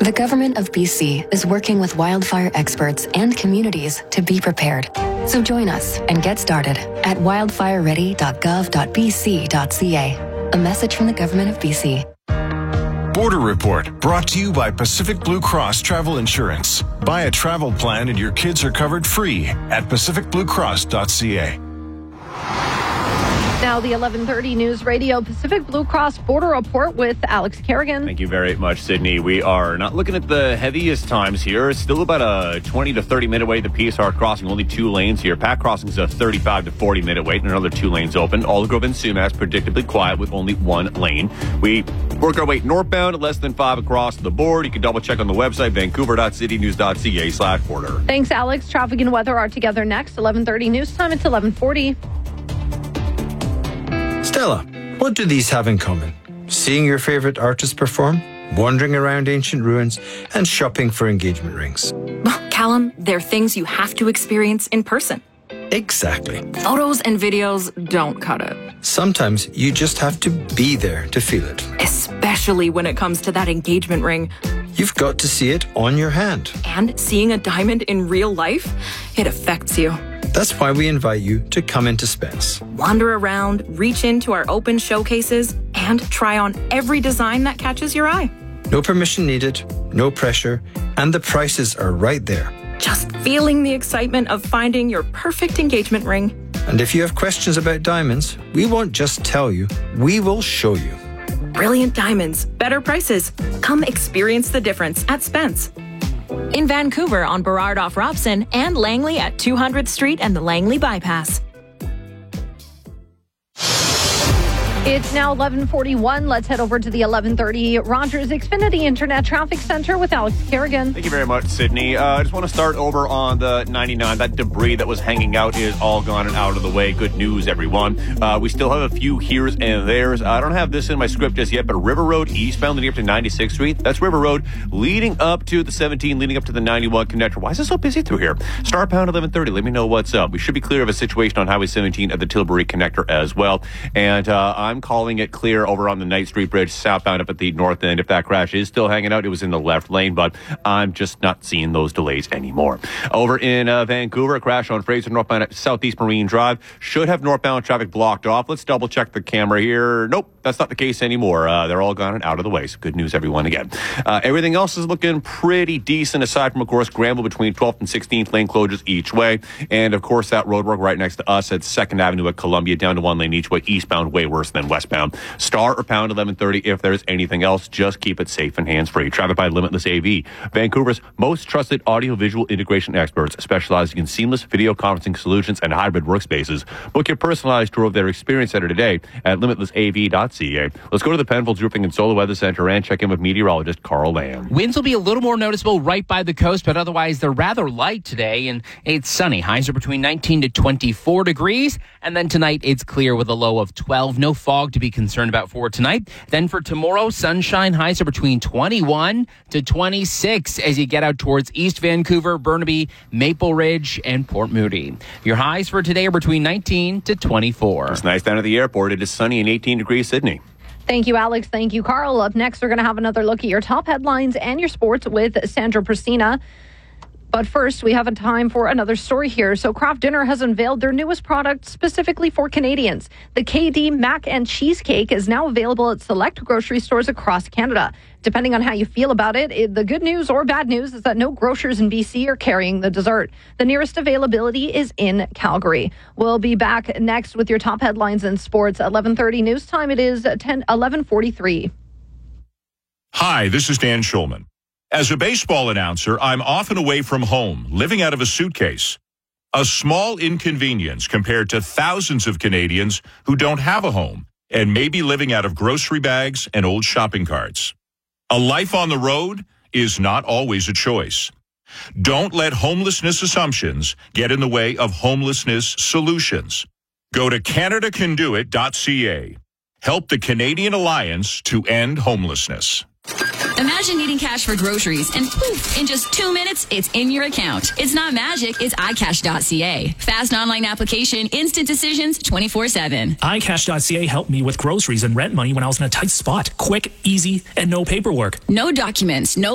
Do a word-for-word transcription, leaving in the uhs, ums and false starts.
The Government of B C is working with wildfire experts and communities to be prepared. So join us and get started at wildfire ready dot gov dot b c dot c a. A message from the Government of B C. Border Report, brought to you by Pacific Blue Cross Travel Insurance. Buy a travel plan and your kids are covered free at pacific blue cross dot c a. Now the eleven thirty News Radio Pacific Blue Cross Border Report with Alex Kerrigan. Thank you very much, Sydney. We are not looking at the heaviest times here. It's still about a twenty to thirty minute wait. The P S R crossing, only two lanes here. Pat Crossing is a thirty-five to forty minute wait and another two lanes open. Aldergrove and Sumas predictably quiet with only one lane. We work our way northbound at less than five across the board. You can double check on the website, vancouver dot city news dot c a slash border. Thanks, Alex. Traffic and weather are together next. eleven thirty news time. It's eleven forty. Stella, what do these have in common? Seeing your favourite artist perform, wandering around ancient ruins, and shopping for engagement rings. Well, Callum, they're things you have to experience in person. Exactly. Photos and videos don't cut it. Sometimes you just have to be there to feel it. Especially when it comes to that engagement ring. You've got to see it on your hand. And seeing a diamond in real life, it affects you. That's why we invite you to come into Spence. Wander around, reach into our open showcases, and try on every design that catches your eye. No permission needed, no pressure, and the prices are right there. Just feeling the excitement of finding your perfect engagement ring. And if you have questions about diamonds, we won't just tell you, we will show you. Brilliant diamonds, better prices. Come experience the difference at Spence. In Vancouver on Burrard off Robson and Langley at two hundredth Street and the Langley Bypass. It's now eleven forty-one. Let's head over to the eleven thirty Rogers Xfinity Internet Traffic Center with Alex Kerrigan. Thank you very much, Sydney. Uh, I just want to start over on the ninety-nine. That debris that was hanging out is all gone and out of the way. Good news, everyone. Uh, we still have a few here's and there's. I don't have this in my script just yet, but River Road eastbound leading up to ninety-sixth Street. That's River Road leading up to the seventeen, leading up to the ninety-one connector. Why is it so busy through here? Starpound eleven thirty. Let me know what's up. We should be clear of a situation on Highway seventeen at the Tilbury connector as well. And uh, I'm calling it clear over on the Knight Street Bridge southbound up at the north end. If that crash is still hanging out, it was in the left lane, but I'm just not seeing those delays anymore. Over in uh, Vancouver, a crash on Fraser northbound at Southeast Marine Drive. Should have northbound traffic blocked off. Let's double check the camera here. Nope, that's not the case anymore. Uh, they're all gone and out of the way. So good news, everyone, again. Uh, everything else is looking pretty decent, aside from, of course, Granville between twelfth and sixteenth lane closures each way. And, of course, that roadwork right next to us at second Avenue at Columbia, down to one lane each way, eastbound, way worse than westbound. Star or pound eleven thirty. If there's anything else, just keep it safe and hands-free. Traffic by Limitless A V, Vancouver's most trusted audio-visual integration experts, specializing in seamless video conferencing solutions and hybrid workspaces. Book your personalized tour of their experience center today at limitless a v dot c a. Let's go to the Penfolds Roofing and Solar Weather Center and check in with meteorologist Carl Lamb. Winds will be a little more noticeable right by the coast, but otherwise they're rather light today, and it's sunny. Highs are between nineteen to twenty-four degrees, and then tonight it's clear with a low of twelve. No fog to be concerned about for tonight. Then for tomorrow, sunshine. Highs are between twenty-one to twenty-six as you get out towards East Vancouver, Burnaby, Maple Ridge, and Port Moody. Your highs for today are between nineteen to twenty-four. It's nice down at the airport. It is sunny and eighteen degrees, Sydney. Thank you, Alex. Thank you, Carl. Up next, we're going to have another look at your top headlines and your sports with Sandra Pristina. But first, we have a time for another story here. So Kraft Dinner has unveiled their newest product specifically for Canadians. The K D Mac and Cheesecake is now available at select grocery stores across Canada. Depending on how you feel about it, it, the good news or bad news is that no grocers in B C are carrying the dessert. The nearest availability is in Calgary. We'll be back next with your top headlines in sports. eleven thirty news time. It is eleven forty-three. Hi, this is Dan Schulman. As a baseball announcer, I'm often away from home, living out of a suitcase. A small inconvenience compared to thousands of Canadians who don't have a home and may be living out of grocery bags and old shopping carts. A life on the road is not always a choice. Don't let homelessness assumptions get in the way of homelessness solutions. Go to canada can do it dot c a. Help the Canadian Alliance to end homelessness. Imagine needing cash for groceries and poof, in just two minutes, it's in your account. It's not magic, it's i cash dot c a. Fast online application, instant decisions, twenty-four seven. i cash dot c a helped me with groceries and rent money when I was in a tight spot. Quick, easy, and no paperwork. No documents, no